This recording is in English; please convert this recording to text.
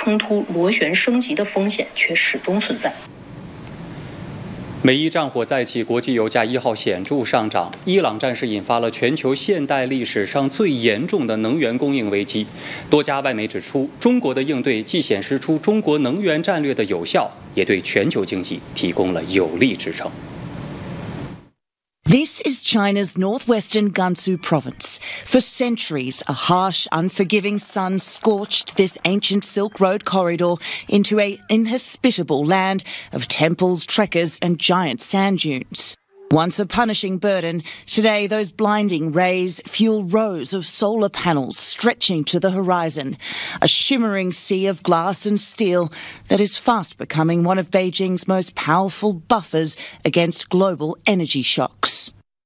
冲突螺旋升级的风险却始终存在。 美伊战火再起，国际油价1号显著上涨。伊朗战事引发了全球现代历史上最严重的能源供应危机。多家外媒指出，中国的应对既显示出中国能源战略的有效，也对全球经济提供了有力支撑。 This is China's northwestern Gansu province. For centuries, a harsh, unforgiving sun scorched this ancient Silk Road corridor into an inhospitable land of temples, trekkers, and giant sand dunes. Once a punishing burden, today those blinding rays fuel rows of solar panels stretching to the horizon, a shimmering sea of glass and steel that is fast becoming one of Beijing's most powerful buffers against global energy shocks.